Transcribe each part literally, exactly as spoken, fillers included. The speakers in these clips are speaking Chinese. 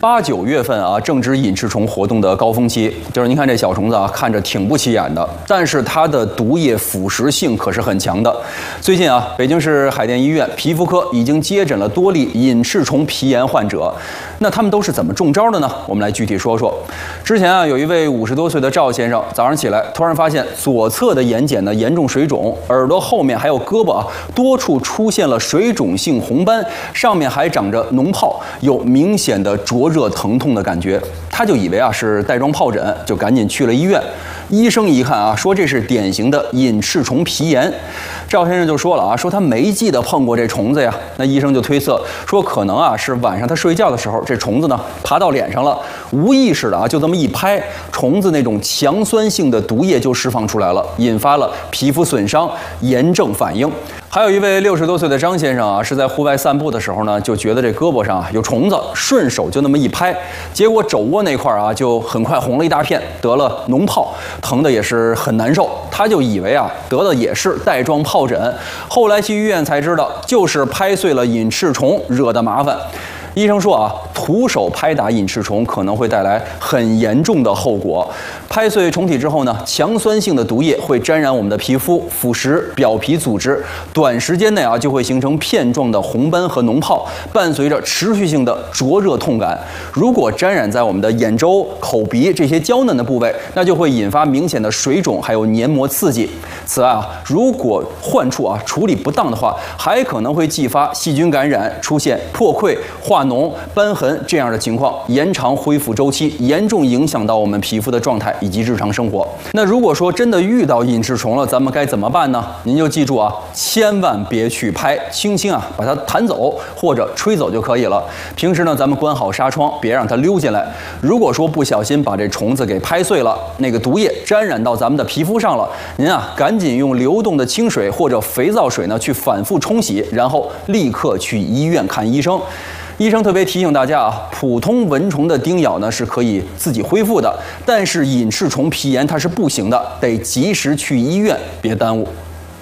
八九月份啊，正值隐翅虫活动的高峰期。就是您看这小虫子啊，看着挺不起眼的，但是它的毒液腐蚀性可是很强的。最近啊，北京市海淀医院皮肤科已经接诊了多例隐翅虫皮炎患者。那他们都是怎么中招的呢？我们来具体说说。之前啊，有一位五十多岁的赵先生，早上起来突然发现左侧的眼睑呢严重水肿，耳朵后面还有胳膊啊多处出现了水肿性红斑，上面还长着脓疱，有明显的灼热疼痛的感觉。他就以为啊是带状疱疹，就赶紧去了医院。医生一看啊，说这是典型的隐翅虫皮炎。赵先生就说了啊，说他没记得碰过这虫子呀。那医生就推测说，可能啊是晚上他睡觉的时候，这虫子呢爬到脸上了，无意识的啊就这么一拍，虫子那种强酸性的毒液就释放出来了，引发了皮肤损伤、炎症反应。还有一位六十多岁的张先生啊，是在户外散步的时候呢，就觉得这胳膊上啊有虫子，顺手就那么一拍，结果肘窝那块啊就很快红了一大片，得了脓疱，疼的也是很难受。他就以为啊得的也是带状疱疹，后来去医院才知道，就是拍碎了隐翅虫惹的麻烦。医生说啊，徒手拍打隐翅虫可能会带来很严重的后果。拍碎虫体之后呢，强酸性的毒液会沾染我们的皮肤，腐蚀表皮组织，短时间内啊就会形成片状的红斑和脓疱，伴随着持续性的灼热痛感。如果沾染在我们的眼周、口鼻这些娇嫩的部位，那就会引发明显的水肿，还有黏膜刺激。此外啊，如果患处啊处理不当的话，还可能会继发细菌感染，出现破溃、化脓、瘢痕这样的情况，延长恢复周期，严重影响到我们皮肤的状态以及日常生活。那如果说真的遇到隐翅虫了，咱们该怎么办呢？您就记住啊，千万别去拍，轻轻啊把它弹走或者吹走就可以了。平时呢，咱们关好纱窗，别让它溜进来。如果说不小心把这虫子给拍碎了，那个毒液沾染到咱们的皮肤上了，您啊赶紧用流动的清水或者肥皂水呢去反复冲洗，然后立刻去医院看医生。医生特别提醒大家啊，普通蚊虫的叮咬呢是可以自己恢复的，但是隐翅虫皮炎它是不行的，得及时去医院，别耽误。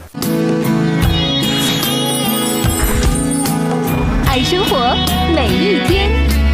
爱生活，每一天。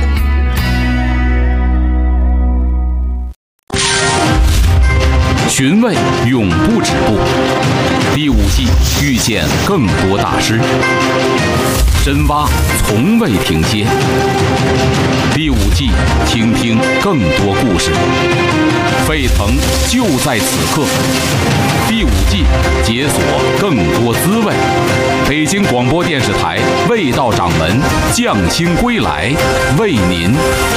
寻味永不止步，第五季遇见更多大师。深挖从未停歇，第五季听听更多故事，沸腾就在此刻。第五季解锁更多滋味。北京广播电视台味道掌门匠心归来，为您